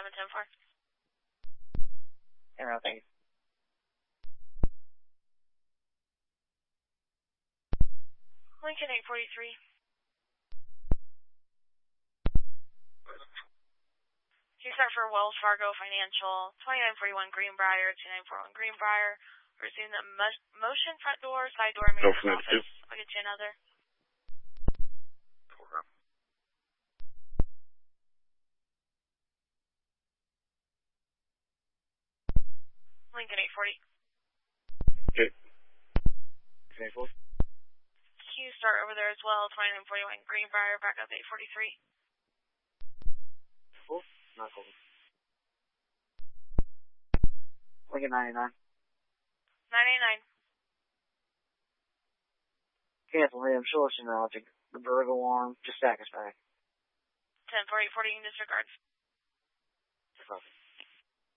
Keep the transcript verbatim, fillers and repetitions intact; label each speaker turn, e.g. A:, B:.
A: seven ten four.
B: Arrow, thank you.
A: Lincoln eight forty-three. You start for Wells Fargo Financial, twenty-nine forty-one Greenbrier, twenty-nine forty-one Greenbrier. Resume the mo- motion front door, side door, manager's office. I'll get you another. Lincoln eight forty.
B: Okay. eight forty.
A: Can you start over there as well, twenty-nine forty-one Greenbrier, back up eight forty-three.
B: Cool. Not cool. Lincoln ninety-nine.
A: nine eighty-nine.
B: Cancel him. Show us an object. The burglar alarm. Just stack us back.
A: ten four eight forty, disregard.
B: Perfect.